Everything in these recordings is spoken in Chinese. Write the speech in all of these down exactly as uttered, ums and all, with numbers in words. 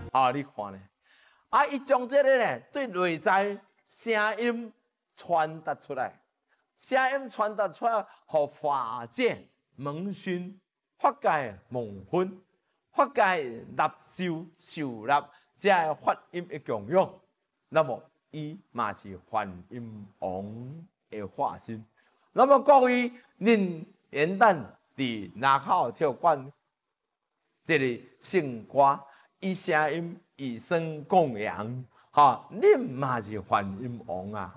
啊，你看呢？啊，伊将这个呢对内在声音传达出来，声音传达出来，互化解蒙熏，化解蒙昏，化解纳受受纳，这个发音的功用。那么，伊嘛是梵音王的化身。那么各位，恁元旦伫南口跳馆这个圣歌，以声音以声供养，哈，恁嘛是梵音王啊！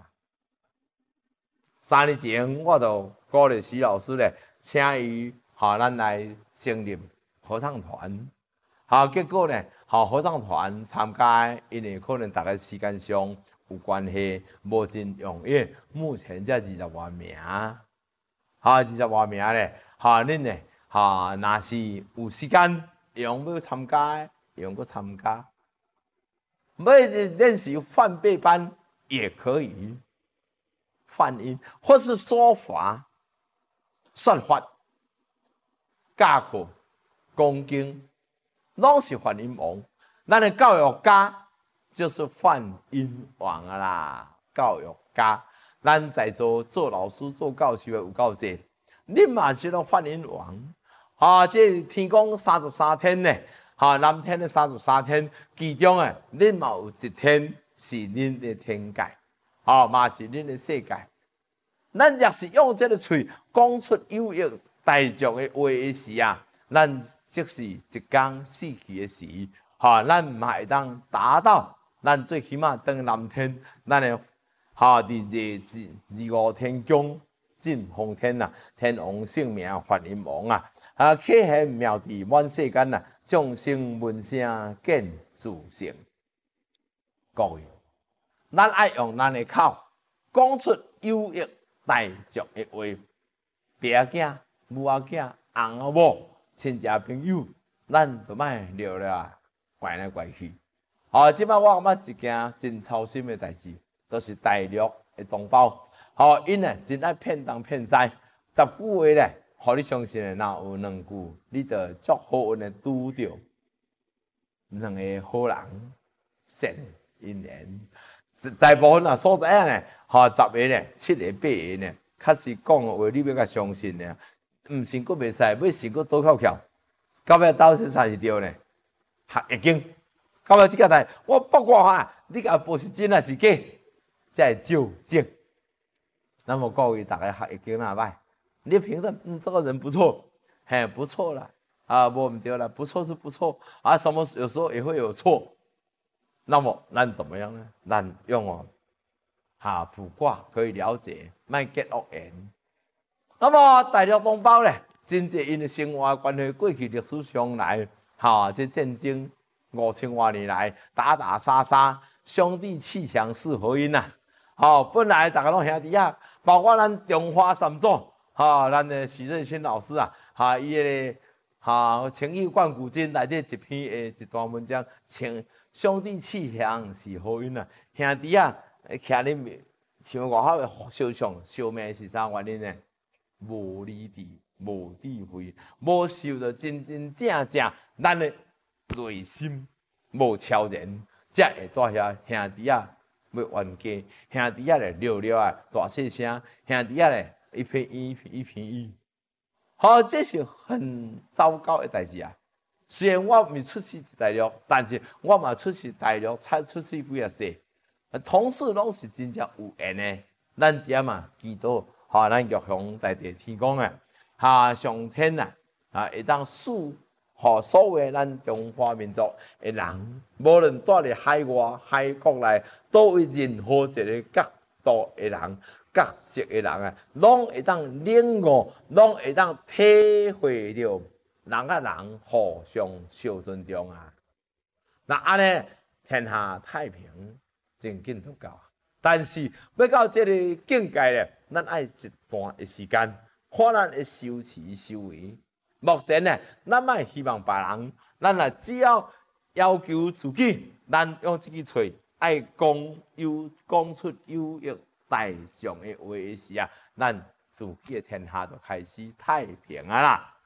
三年前，我就鼓励徐老师咧，请伊哈咱来成立合唱团。好，结果呢，好合唱团参加，因为可能大家时间上有关系，无真踊跃。目前才二十多名，哈，二十多名咧，哈，恁呢，哈，若是有时间用要参加，用个参加。要练习梵背班也可以，梵音或是说法、算法、教课、恭敬。拢是梵音王，咱的教育家就是梵音王啊啦！教育家，咱在座做老师、做教授的有够济，恁嘛是拢梵音王。啊，这天公三十三天呢，哈，南天的三十三天，其中啊，恁嘛有一天是恁的天界，啊，嘛是恁的世界。咱若是用这个嘴讲出有益大众的话的时啊。咱即是一天死去的时，哈，咱嘛会当达到，咱最起码登南天，咱的哈伫热字二五天宫进奉天呐，天王圣名梵音王啊，啊，启显妙智满世间呐，众生闻声见自性。各位，咱爱用咱的口讲出有益大众的话，爸囝、母仔囝、翁仔某。亲戚朋友，咱就莫聊了，怪来怪去。好，即摆我感觉一件真操心的代志，都是大陆的同胞。好，因呢真爱骗东骗西，十句话咧，互你相信的，若有两句，你就足好运的拄着两个好人，善因缘。大部分啊所在啊呢，吼十个呢，七个八个呢，确实讲的话，你要甲相信呢。毋信佫袂使，要信佫多靠巧，到尾斗先才是对呢。学易经，到尾即个代，我八卦哈，你甲报是真还是假，才会究竟。那么各位大家学易经哪歹？你评论，嗯，这个人不错，嘿，不错啦，啊，无毋对啦，不错是不错，啊，什么有时候也会有错。那么咱怎么样呢？咱用哦，哈卜卦可以了解，莫结恶缘。那么大陆同胞咧，真济因的生活关系，过去历史上来，哈，这战争五千多年来打打杀杀，兄弟阋墙是何因呐？好，本来大家拢兄弟啊，包括咱中华三祖，哈，咱的许瑞清老师啊，哈，伊个哈情义贯古今内底一篇诶一段文章，情兄弟阋墙是何因呐？兄弟啊，徛咧像外口的烧相烧命是啥原因呢？无理智、无智慧、无受到真真正正咱的内心无超然，才会带遐兄弟啊要冤家，兄弟啊咧聊聊啊大细声，兄弟啊咧一片一片一片一，好，这是很糟糕的代志啊！虽然我未出世大陆，但是我嘛出世大陆，才出世几啊岁，同事拢是真正有缘的，咱只嘛祈祷。哈，咱玉皇大帝天公啊，哈上天啊，啊会当赐予所有咱中华民族的人，无论住伫海外、海国内，倒位任何一个角度的人、角色的人啊，拢会当领悟，拢会当体会到人甲人互相相尊重啊。那安尼天下太平，真紧就到。但是要到这个境界咧，咱爱一段的时间，看咱的修持修为。目前呢，咱莫希望别人，咱啊只要要求自己，咱用这支嘴爱讲有讲出有益大众的话的时啊，咱自己的天下就开始太平啊啦。